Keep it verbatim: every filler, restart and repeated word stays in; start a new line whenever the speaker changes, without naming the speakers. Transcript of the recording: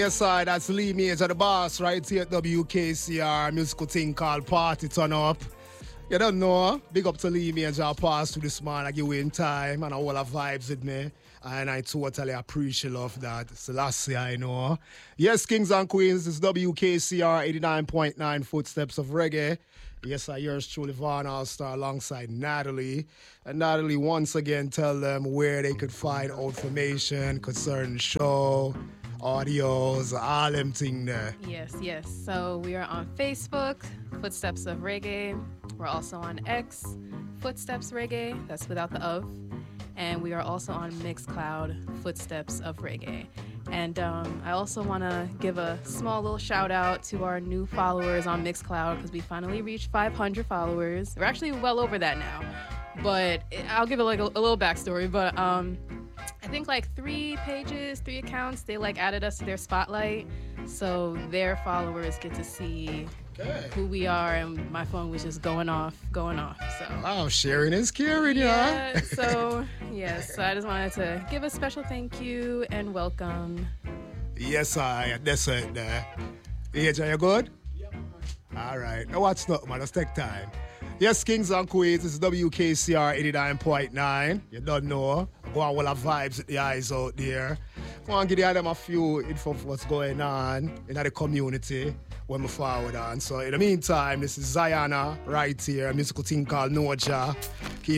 Yes, I. That's Lee Major, the boss, right here at W K C R. Musical thing called Party Turn Up. You don't know. Big up to Lee Major. Pass to this man. I give you in time and all the vibes with me. And I totally appreciate of that. It's the last year I know. Yes, Kings and Queens. It's W K C R eighty-nine point nine Footsteps of Reggae. Yes, I yours truly, Von All-Star, alongside Natalie. And Natalie, once again, tell them where they could find information concerning the show, audios, all them thing there.
Yes, yes. So we are on Facebook, Footsteps of Reggae. We're also on X, Footsteps Reggae. That's without the of. And we are also on Mixcloud, Footsteps of Reggae. And um, I also want to give a small little shout out to our new followers on Mixcloud because we finally reached five hundred followers. We're actually well over that now. But I'll give it like a, a little backstory. But um, I think like three pages, three accounts, they like added us to their spotlight. So their followers get to see okay. who we are, and my phone was just going off, going off. So
wow, sharing is caring,
yeah.
yeah.
So yes, so I just wanted to give a special thank you and welcome.
Yes, I. That's it. There. A J, you good?
Yeah, man.
All right. Now what's not, man? Let's take time. Yes, Kings and Queens. This is W K C R eighty-nine point nine. You don't know. Go on with the vibes with the eyes out there. I want to give them a few info for what's going on in the community when we forward on. So in the meantime, this is Zayana right here, a musical thing called Noja. Keep